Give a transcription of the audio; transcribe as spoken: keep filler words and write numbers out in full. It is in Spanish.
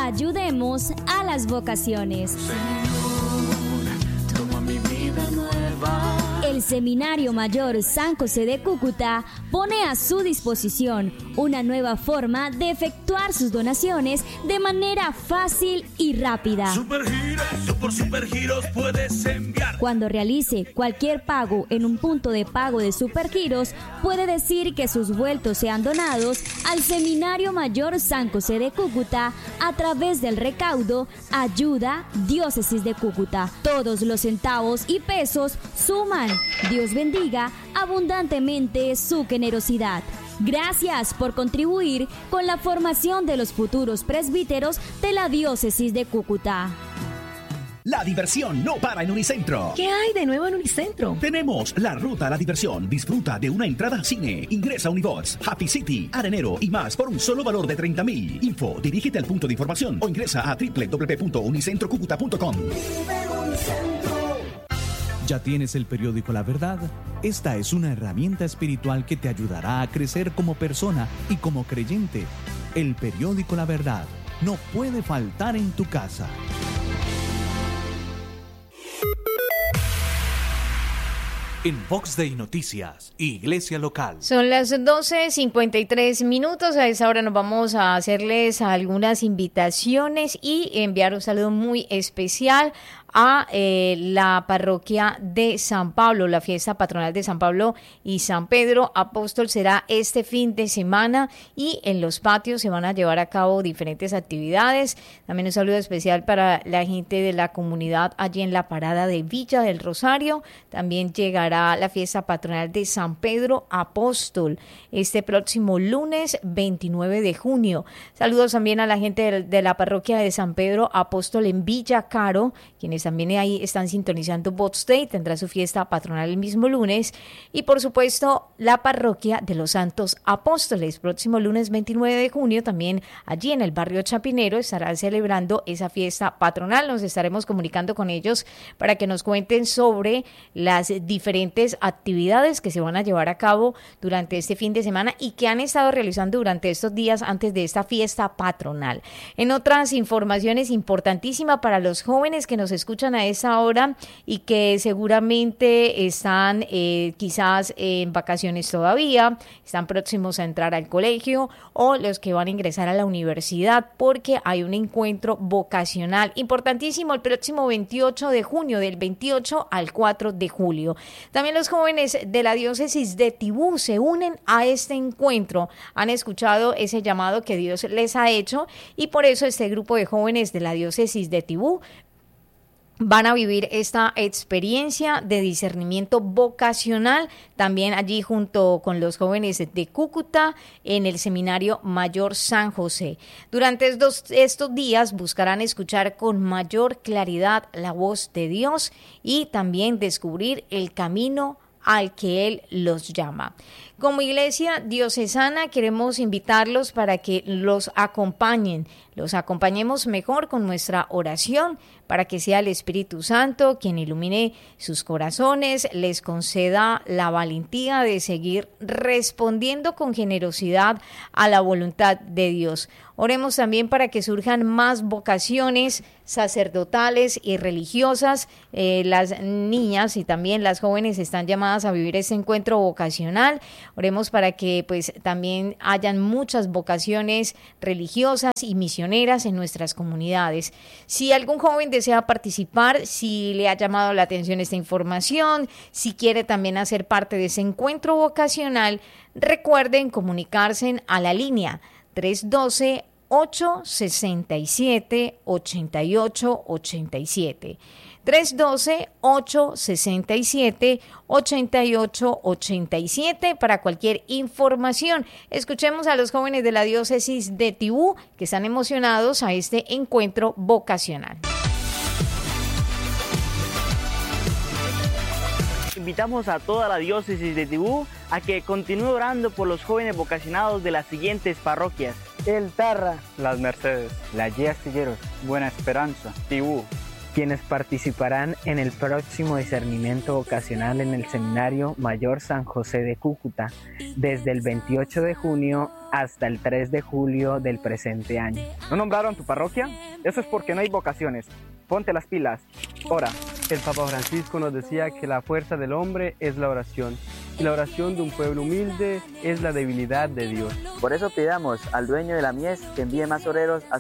Ayudemos a las vocaciones. Señor, toma mi vida nueva. El Seminario Mayor San José de Cúcuta pone a su disposición una nueva forma de efectuar sus donaciones de manera fácil y rápida. Supergiros, por Supergiros puedes enviar. Cuando realice cualquier pago en un punto de pago de Supergiros, puede decir que sus vueltos sean donados al Seminario Mayor San José de Cúcuta a través del recaudo Ayuda Diócesis de Cúcuta. Todos los centavos y pesos suman. Dios bendiga abundantemente su generosidad. Gracias por contribuir con la formación de los futuros presbíteros de la Diócesis de Cúcuta. La diversión no para en Unicentro. ¿Qué hay de nuevo en Unicentro? Tenemos la ruta a la diversión. Disfruta de una entrada a cine. Ingresa a Unibox, Happy City, Arenero y más por un solo valor de treinta mil. Info, dirígete al punto de información o ingresa a doble u doble u doble u punto unicentro cúcuta punto com. ¿Ya tienes el periódico La Verdad? Esta es una herramienta espiritual que te ayudará a crecer como persona y como creyente. El periódico La Verdad no puede faltar en tu casa. En Vox Day Noticias, Iglesia Local. Son las doce cincuenta y tres minutos. A esa hora nos vamos a hacerles algunas invitaciones y enviar un saludo muy especial a eh, la parroquia de San Pablo. La fiesta patronal de San Pablo y San Pedro Apóstol será este fin de semana y en los patios se van a llevar a cabo diferentes actividades. También un saludo especial para la gente de la comunidad allí en la parada de Villa del Rosario. También llegará la fiesta patronal de San Pedro Apóstol este próximo lunes veintinueve de junio. Saludos también a la gente de, de la parroquia de San Pedro Apóstol en Villa Caro, quienes también ahí están sintonizando Vox Day, tendrá su fiesta patronal el mismo lunes. Y por supuesto la parroquia de los Santos Apóstoles, próximo lunes veintinueve de junio, también allí en el barrio Chapinero estará celebrando esa fiesta patronal. Nos estaremos comunicando con ellos para que nos cuenten sobre las diferentes actividades que se van a llevar a cabo durante este fin de semana y que han estado realizando durante estos días antes de esta fiesta patronal. En otras informaciones importantísimas para los jóvenes que nos escuchan a esa hora y que seguramente están eh, quizás en vacaciones todavía, están próximos a entrar al colegio o los que van a ingresar a la universidad, porque hay un encuentro vocacional importantísimo el próximo veintiocho de junio, del veintiocho al cuatro de julio. También los jóvenes de la diócesis de Tibú se unen a este encuentro, han escuchado ese llamado que Dios les ha hecho y por eso este grupo de jóvenes de la diócesis de Tibú van a vivir esta experiencia de discernimiento vocacional también allí junto con los jóvenes de Cúcuta en el Seminario Mayor San José. Durante estos, estos días buscarán escuchar con mayor claridad la voz de Dios y también descubrir el camino al que Él los llama. Como Iglesia Diocesana queremos invitarlos para que los acompañen, los acompañemos mejor con nuestra oración, para que sea el Espíritu Santo quien ilumine sus corazones, les conceda la valentía de seguir respondiendo con generosidad a la voluntad de Dios. Oremos también para que surjan más vocaciones sacerdotales y religiosas. Eh, las niñas y también las jóvenes están llamadas a vivir este encuentro vocacional. Oremos para que pues también hayan muchas vocaciones religiosas y misioneras en nuestras comunidades. Si algún joven desea participar, si le ha llamado la atención esta información, si quiere también hacer parte de ese encuentro vocacional, recuerden comunicarse a la línea tres uno dos, ocho seis siete, ocho ocho ocho siete. tres uno dos, ocho seis siete, ocho ocho ocho siete para cualquier información. Escuchemos a los jóvenes de la diócesis de Tibú que están emocionados a este encuentro vocacional. Invitamos a toda la diócesis de Tibú a que continúe orando por los jóvenes vocacionados de las siguientes parroquias: El Tarra, Las Mercedes, La Ye Astilleros, Buena Esperanza, Tibú, quienes participarán en el próximo discernimiento vocacional en el Seminario Mayor San José de Cúcuta, desde el veintiocho de junio hasta el tres de julio del presente año. ¿No nombraron tu parroquia? Eso es porque no hay vocaciones. Ponte las pilas. Ora. El Papa Francisco nos decía que la fuerza del hombre es la oración, y la oración de un pueblo humilde es la debilidad de Dios. Por eso pidamos al dueño de la mies que envíe más obreros a